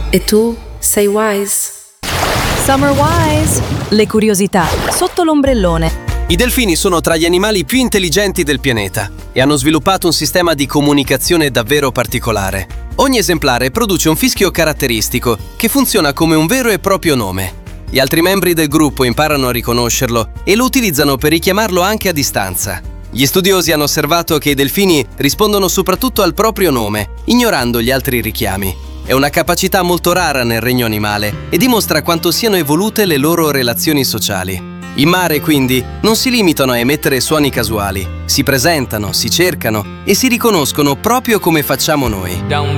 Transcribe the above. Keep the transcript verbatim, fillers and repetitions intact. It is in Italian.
E tu sei Wise? Summer Wise! Le curiosità sotto l'ombrellone. I delfini sono tra gli animali più intelligenti del pianeta e hanno sviluppato un sistema di comunicazione davvero particolare. Ogni esemplare produce un fischio caratteristico che funziona come un vero e proprio nome. Gli altri membri del gruppo imparano a riconoscerlo e lo utilizzano per richiamarlo anche a distanza. Gli studiosi hanno osservato che i delfini rispondono soprattutto al proprio nome, ignorando gli altri richiami. È una capacità molto rara nel regno animale e dimostra quanto siano evolute le loro relazioni sociali. In mare, quindi, non si limitano a emettere suoni casuali, si presentano, si cercano e si riconoscono proprio come facciamo noi.